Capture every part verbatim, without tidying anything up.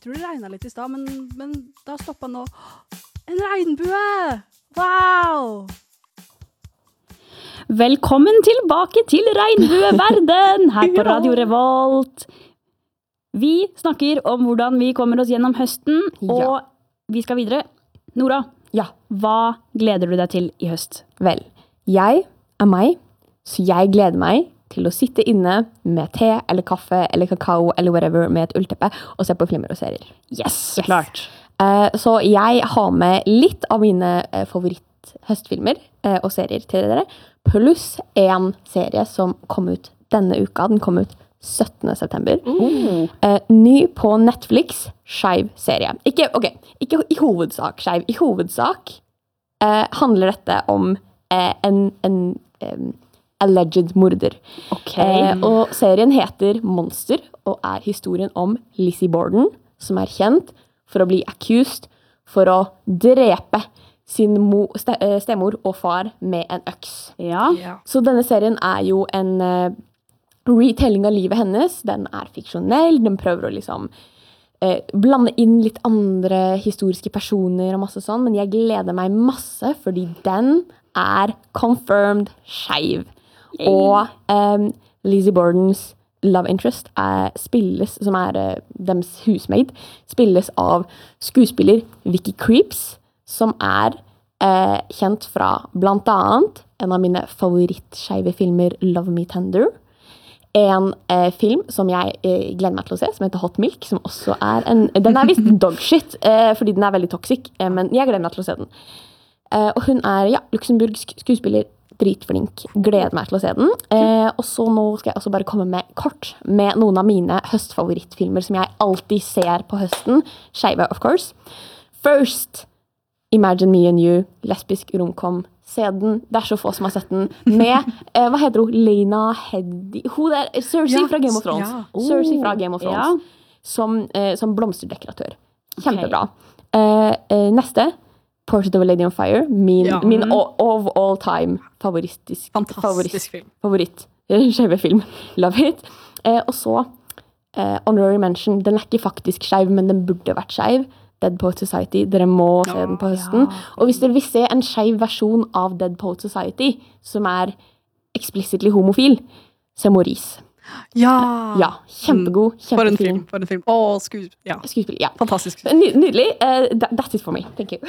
tror det regnet litt I sted, men, men da stoppet nå. En regnbue! Wow! Velkommen tilbake til Regnbueverden her på Radio Revolt. Vi snakker om hvordan vi kommer oss gjennom høsten, og Ja. vi skal videre. Nora, Ja. hva gleder du deg til I høst? Vel, jeg er meg, så jeg gleder meg til å sitte inne med te eller kaffe eller kakao eller whatever med et ullteppe og se på filmer og serier. Yes, så klart. Eh, så jeg har med litt av mine eh, favoritt-høstfilmer eh, og serier til dere, pluss en serie som kom ut denne uka. Den kom ut syttende september. Uh. Eh, ny på Netflix, Skeiv serie. Ikke, ok, ikke I hovedsak Skeiv. I hovedsak eh, handler dette om eh, en, en um, alleged morder. Ok. Eh, og serien heter Monster, og er historien om Lizzie Borden, som er kjent for å bli accused for å drepe sin mo, ste, eh, stemor og far med en øks. Ja. Ja. Så denne serien er jo en eh, retelling av livet hennes. Den er fiksjonell, den prøver å liksom eh, blande inn litt andre historiske personer og masse sånn, men jeg gleder meg masse, fordi den er confirmed skeiv. Og um, Lizzie Bordens love interest er, spilles, som er uh, dems husmaid, spilles av skuespiller Vicky Creeps, som er uh, kjent fra blant annet en av mine favorittskeive filmer, Love Me Tender. En uh, film som jeg uh, gleder meg til å se, som heter Hot Milk, som også er en, den er vist dogshit, uh, fordi den er veldig toxic, uh, men jeg gleder meg til å se den. Uh, og hun er, ja, luxemburgsk skuespiller, dritflink. Gleder meg til å se den. Eh, og så nå skal jeg også bare komme med kort med noen av mine høstfavorittfilmer som jeg alltid ser på høsten. Skeive, of course. First, Imagine Me and You, lesbisk romkom. Se den. Det er så få som har sett den. Med, eh, hva heter hun? Lena Headey. Hun der, Cersei Ja, fra Game of Thrones. ja. Cersei fra Game of Thrones. Ja. Som, eh, som blomsterdekoratør. Kjempebra. Eh, eh, neste, Portrait of a Lady on Fire, min, Ja. min o- of all time favorittisk, Fantastisk favoritt, film. favoritt skeive film. Love it. Eh, og så eh, Honorary Mention, den er ikke faktisk skeiv, men den burde vært skeiv. Dead Poet Society, dere må se den på høsten. Og hvis dere vil se en skeiv versjon av Dead Poet Society, som er explicitly homofil, se Maurice. Ja. Ja, kjempegod, For en kjempefin. film, for en film. Åh, skues... Ja. Skuespill, ja. Fantastisk. Ny- Nydelig. Uh, that, that's it for me. Thank you.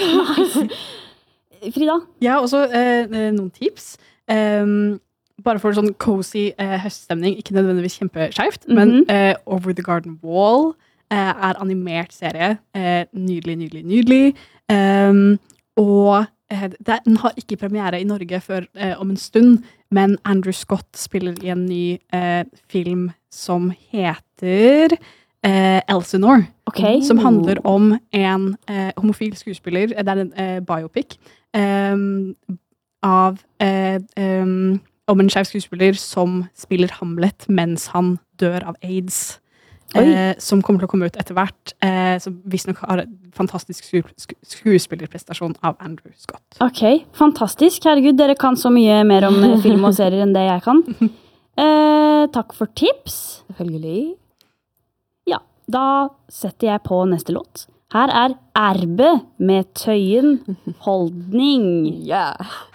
Frida? Jeg har også eh, noen tips. Um, bare for sånn cozy eh, høststemning, ikke nødvendigvis kjempeskjevt, men Mhm. eh, Over the Garden Wall eh, er animert serie. Eh, nydelig, nydelig, nydelig. Um, og eh, det, den har ikke premiere i Norge før eh, om en stund, men Andrew Scott spiller i en ny eh, film som heter eh, Elsinore. Ok. Som handler om en eh, homofil skuespiller, det er en eh, biopic, eh, av eh, um, om en skeiv skuespiller som spiller Hamlet mens han dør av AIDS. Eh, som kommer til å komme ut etter hvert, eh, som visstnok har en fantastisk sku sku skuespillerprestasjon av Andrew Scott. Ok, fantastisk. Herregud, dere kan så mye mer om eh, film og serier enn det jeg kan. Eh, takk for tips. Selvfølgelig. Ja, da setter jeg på neste låt. Her er Erbe med Tøyen Holdning. Ja.